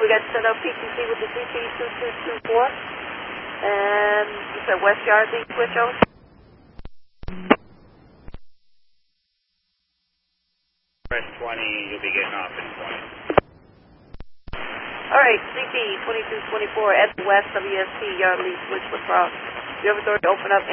we got set up PTC with the CT2224. And you said West Yardley switch over? Press 20, you'll be getting off in 20. Alright, CT2224 at the West WSP Yardley switch lacrosse. You have authority to open up